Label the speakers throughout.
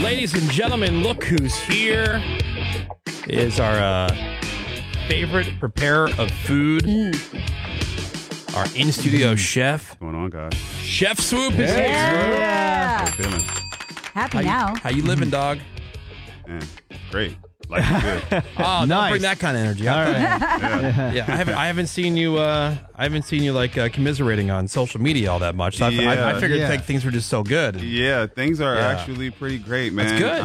Speaker 1: Ladies and gentlemen, look who's here. Is our favorite preparer of food, our in-studio chef.
Speaker 2: What's going on, guys?
Speaker 1: Chef Swoop is here.
Speaker 2: How you feeling?
Speaker 3: Happy now.
Speaker 1: How you living, dog?
Speaker 2: Man, great. Life is good.
Speaker 1: Oh, don't bring that kind of energy.
Speaker 4: All right.
Speaker 1: Yeah, I haven't seen you. I haven't seen you like commiserating on social media all that much. So I figured like things were just so good.
Speaker 2: Yeah, things are actually pretty great, man.
Speaker 1: That's good.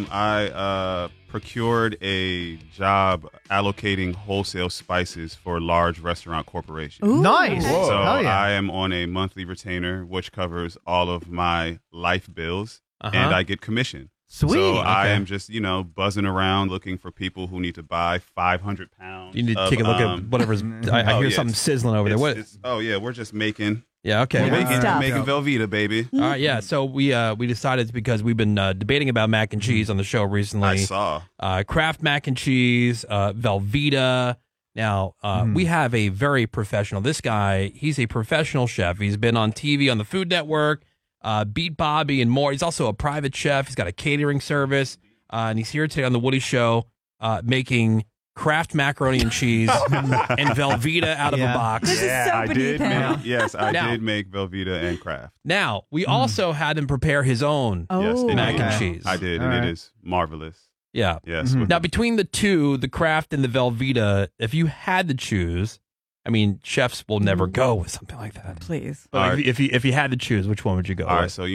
Speaker 2: I procured a job allocating wholesale spices for large restaurant corporations.
Speaker 3: Ooh.
Speaker 4: Nice.
Speaker 2: So
Speaker 4: Hell yeah.
Speaker 2: I am on a monthly retainer, which covers all of my life bills, and I get commission.
Speaker 4: Sweet.
Speaker 2: So I am just, buzzing around looking for people who need to buy 500 pounds.
Speaker 1: You need to take a look at whatever's. I hear something sizzling over there. What?
Speaker 2: We're just making.
Speaker 1: Yeah. Okay.
Speaker 2: We're making
Speaker 3: Stuff.
Speaker 2: Velveeta, baby.
Speaker 1: All right. Yeah. So we decided because we've been debating about mac and cheese on the show recently.
Speaker 2: I saw.
Speaker 1: Kraft mac and cheese, Velveeta. Now, we have a very professional. This guy, he's a professional chef. He's been on TV on the Food Network, Beat Bobby, and more. He's also a private chef. He's got a catering service, and he's here today on the Woody Show making Kraft macaroni and cheese and Velveeta out of a box.
Speaker 3: This is so beneath him.
Speaker 2: I did make Velveeta and Kraft.
Speaker 1: Now, we also had him prepare his own
Speaker 2: Yes,
Speaker 1: mac and
Speaker 4: okay.
Speaker 1: cheese.
Speaker 2: I did,
Speaker 4: All
Speaker 2: and
Speaker 4: right.
Speaker 2: it is marvelous.
Speaker 1: Yeah.
Speaker 2: Yes.
Speaker 1: Now, between the two, the Kraft and the Velveeta, if you had to choose, I mean, chefs will never go with something like that.
Speaker 3: Please.
Speaker 1: But
Speaker 2: All right.
Speaker 1: if you had to choose, which one would you go
Speaker 2: All right,
Speaker 1: with?
Speaker 2: so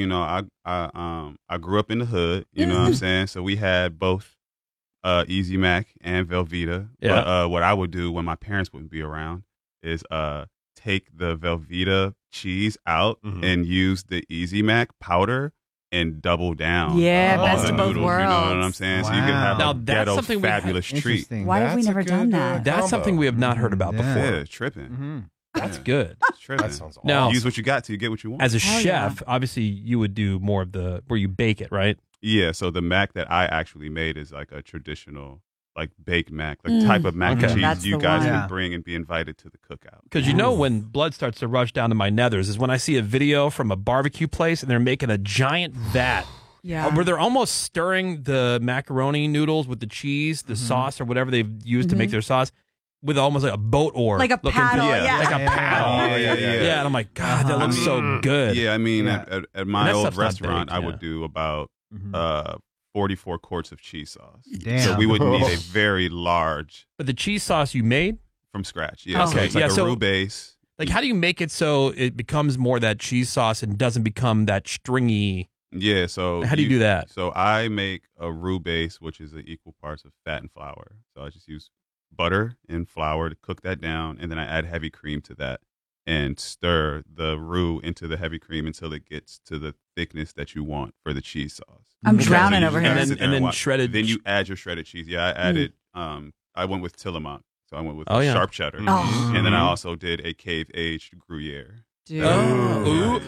Speaker 2: I grew up in the hood. You know what I'm saying? So we had both Easy Mac and Velveeta.
Speaker 1: Yeah.
Speaker 2: But what I would do when my parents wouldn't be around is take the Velveeta cheese out and use the Easy Mac powder and double down.
Speaker 3: Yeah,
Speaker 2: on
Speaker 3: best
Speaker 2: the
Speaker 3: of both
Speaker 2: noodles,
Speaker 3: worlds.
Speaker 2: You know what I'm saying? So you can have
Speaker 1: Now,
Speaker 2: a
Speaker 1: that's
Speaker 2: ghetto
Speaker 1: something we had-
Speaker 2: fabulous treat.
Speaker 4: Interesting.
Speaker 3: Why have we
Speaker 5: That's a
Speaker 3: never done
Speaker 5: good,
Speaker 3: that?
Speaker 1: That's
Speaker 5: combo.
Speaker 1: something we have not heard about
Speaker 4: Yeah.
Speaker 1: before.
Speaker 2: Yeah, tripping.
Speaker 1: That's
Speaker 2: Yeah.
Speaker 1: good.
Speaker 2: It's tripping.
Speaker 5: That sounds awesome.
Speaker 1: Now,
Speaker 2: Use what you got till you get what you want.
Speaker 1: as a
Speaker 3: Hell
Speaker 1: chef, obviously you would do more of the where you bake it, right?
Speaker 2: Yeah, so the mac that I actually made is like a traditional, like baked mac, the type of mac
Speaker 1: Okay.
Speaker 2: and cheese
Speaker 3: That's
Speaker 2: you
Speaker 3: the
Speaker 2: guys
Speaker 3: one.
Speaker 2: can
Speaker 4: Yeah.
Speaker 2: bring and be invited to the cookout.
Speaker 1: Because you know when blood starts to rush down to my nethers is when I see a video from a barbecue place and they're making a giant vat
Speaker 3: Yeah.
Speaker 1: where they're almost stirring the macaroni noodles with the cheese, the sauce, or whatever they've used to make their sauce with almost like a boat oar.
Speaker 3: Like a
Speaker 1: looking
Speaker 3: paddle,
Speaker 1: through-
Speaker 3: yeah.
Speaker 1: Like a paddle.
Speaker 2: Yeah.
Speaker 1: Yeah, and I'm like, God, that looks so good.
Speaker 2: Yeah, I mean,
Speaker 4: Yeah.
Speaker 2: at my
Speaker 1: that
Speaker 2: old
Speaker 1: stuff's not
Speaker 2: restaurant,
Speaker 1: baked,
Speaker 2: I
Speaker 1: yeah.
Speaker 2: would do about 44 quarts of cheese sauce.
Speaker 4: Damn.
Speaker 2: So we would need a very large
Speaker 1: But the cheese sauce you made,
Speaker 2: from scratch. Yeah, so
Speaker 1: Okay,
Speaker 2: it's like
Speaker 1: yeah,
Speaker 2: a
Speaker 1: so-
Speaker 2: roux base.
Speaker 1: like how do you make it so it becomes more that cheese sauce and doesn't become that stringy?
Speaker 2: Yeah, so
Speaker 1: How do you do that?
Speaker 2: So I make a roux base, which is equal parts of fat and flour. So I just use butter and flour to cook that down, and then I add heavy cream to that and stir the roux into the heavy cream until it gets to the thickness that you want for the cheese sauce.
Speaker 3: I'm
Speaker 1: Okay.
Speaker 3: drowning
Speaker 2: So you
Speaker 3: over
Speaker 2: just
Speaker 3: here.
Speaker 2: gotta
Speaker 1: And
Speaker 2: sit there
Speaker 1: then
Speaker 2: watch.
Speaker 1: shredded-
Speaker 2: Then you add your shredded cheese. Yeah, I added. I went with Tillamook, so I went with
Speaker 1: Oh, yeah.
Speaker 2: sharp cheddar,
Speaker 3: Oh.
Speaker 2: and then I also did a cave aged Gruyere.
Speaker 3: Dude.
Speaker 1: Ooh.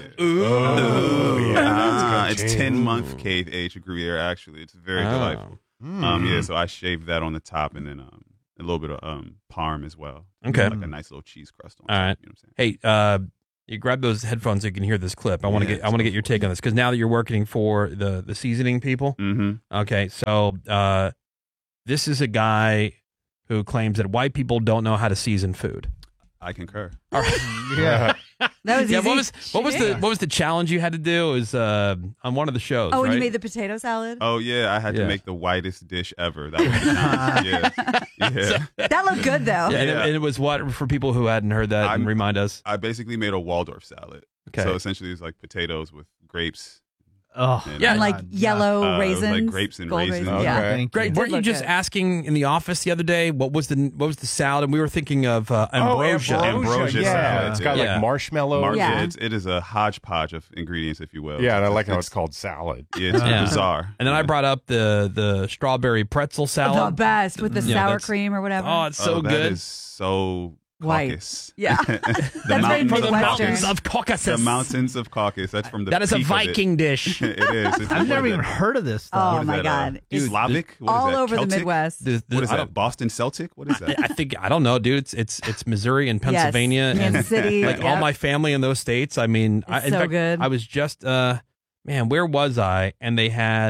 Speaker 2: It's 10-month cave aged Gruyere. Actually, it's very delightful. Yeah, so I shaved that on the top, and then a little bit of parm as well.
Speaker 1: Okay.
Speaker 2: like a nice little cheese crust on
Speaker 1: All
Speaker 2: top.
Speaker 1: right.
Speaker 2: You know what I'm saying?
Speaker 1: Hey, you grab those headphones so you can hear this clip. I want to get your take on this because now that you're working for the seasoning people.
Speaker 2: Mm-hmm.
Speaker 1: Okay, so this is a guy who claims that white people don't know how to season food.
Speaker 2: I concur.
Speaker 4: Yeah.
Speaker 3: That was
Speaker 1: Yeah,
Speaker 3: easy.
Speaker 1: what was the challenge you had to do? It was on one of the shows.
Speaker 3: Oh, and
Speaker 1: right?
Speaker 3: you made the potato salad?
Speaker 2: Oh yeah, I had
Speaker 1: Yeah.
Speaker 2: to make the whitest dish ever. That was the challenge. Yeah.
Speaker 3: That looked good, though.
Speaker 1: Yeah, and
Speaker 2: Yeah.
Speaker 1: it was what for people who hadn't heard that and remind us.
Speaker 2: I basically made a Waldorf salad.
Speaker 1: Okay.
Speaker 2: So essentially, it's like potatoes with grapes.
Speaker 4: Oh.
Speaker 2: And,
Speaker 1: Yeah,
Speaker 3: And like yellow
Speaker 2: it was
Speaker 3: raisins.
Speaker 2: like grapes and
Speaker 3: gold
Speaker 2: raisins.
Speaker 5: Okay.
Speaker 3: Yeah.
Speaker 4: Thank
Speaker 1: Greg,
Speaker 4: you.
Speaker 1: weren't you
Speaker 3: look
Speaker 1: just
Speaker 3: good.
Speaker 1: asking in the office the other day what was the salad? And we were thinking of ambrosia.
Speaker 2: Ambrosia
Speaker 5: yeah.
Speaker 2: salad,
Speaker 5: It's got
Speaker 1: yeah.
Speaker 5: like marshmallows.
Speaker 3: Yeah.
Speaker 2: It is a hodgepodge of ingredients, if you will.
Speaker 5: Yeah, and I like how it's called salad.
Speaker 2: Yeah, it's
Speaker 1: Yeah.
Speaker 2: bizarre.
Speaker 1: And then I brought up the strawberry pretzel
Speaker 3: The
Speaker 1: salad.
Speaker 3: best with the
Speaker 1: Yeah,
Speaker 3: sour
Speaker 1: that's-
Speaker 3: cream or whatever.
Speaker 1: Oh, it's so
Speaker 2: that
Speaker 1: good.
Speaker 2: is so
Speaker 3: White.
Speaker 2: Caucasus.
Speaker 3: Yeah.
Speaker 2: the
Speaker 3: That's very
Speaker 2: mountains
Speaker 1: From the
Speaker 2: of
Speaker 3: Midwestern.
Speaker 1: mountains
Speaker 2: Caucasus.
Speaker 1: of Caucasus.
Speaker 2: The mountains of Caucasus. That's from the
Speaker 1: That is a
Speaker 2: peak of it.
Speaker 1: Viking dish.
Speaker 2: It is. It's
Speaker 4: I've never
Speaker 2: what is
Speaker 4: even
Speaker 2: it?
Speaker 4: heard of this
Speaker 3: Oh,
Speaker 4: stuff.
Speaker 2: What is
Speaker 3: my
Speaker 2: that,
Speaker 3: God.
Speaker 2: Dude, Slavic? What is
Speaker 3: All
Speaker 2: that?
Speaker 3: over
Speaker 2: Celtic?
Speaker 3: the Midwest.
Speaker 2: What is
Speaker 1: I
Speaker 2: that? Boston Celtic? What is that?
Speaker 1: I think I don't know, dude. It's Missouri and Pennsylvania
Speaker 3: Kansas
Speaker 1: and
Speaker 3: City.
Speaker 1: like all
Speaker 3: Yep.
Speaker 1: my family in those states. I mean,
Speaker 3: It's
Speaker 1: in
Speaker 3: so
Speaker 1: fact,
Speaker 3: good.
Speaker 1: I was just man, where was I? And they had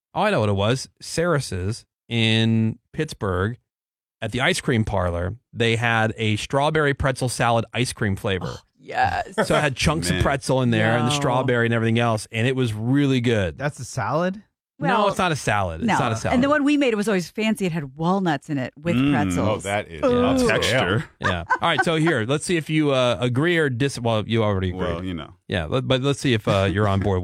Speaker 1: Oh, I know what it was. Sarris's in Pittsburgh at the ice cream parlor. They had a strawberry pretzel salad ice cream flavor.
Speaker 3: Yes.
Speaker 1: So it had chunks of
Speaker 2: Man.
Speaker 1: pretzel in there and the
Speaker 3: No.
Speaker 1: strawberry and everything else, and it was really good.
Speaker 4: That's a salad?
Speaker 1: No,
Speaker 3: Well,
Speaker 1: it's not a salad. It's
Speaker 3: No.
Speaker 1: not a salad.
Speaker 3: And the one we made was always fancy. It had walnuts in it with
Speaker 2: Mm.
Speaker 3: pretzels.
Speaker 5: Oh, that is
Speaker 3: Ooh.
Speaker 2: Texture.
Speaker 1: Yeah. All right. So here, let's see if you agree or dis. Well, you already agreed.
Speaker 2: Well, you know.
Speaker 1: Yeah. But let's see if you're on board.